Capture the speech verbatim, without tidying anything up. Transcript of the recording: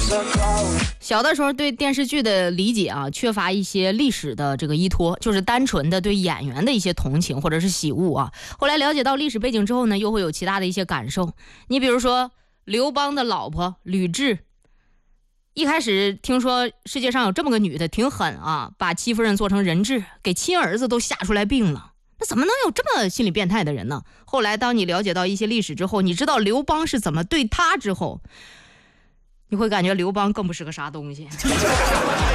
小的时候对电视剧的理解啊，缺乏一些历史的这个依托，就是单纯的对演员的一些同情或者是喜恶啊。后来了解到历史背景之后呢，又会有其他的一些感受。你比如说刘邦的老婆吕雉，一开始听说世界上有这么个女的挺狠啊，把戚夫人做成人质，给亲儿子都吓出来病了。那怎么能有这么心理变态的人呢？后来当你了解到一些历史之后，你知道刘邦是怎么对他之后，你会感觉刘邦更不是个啥东西。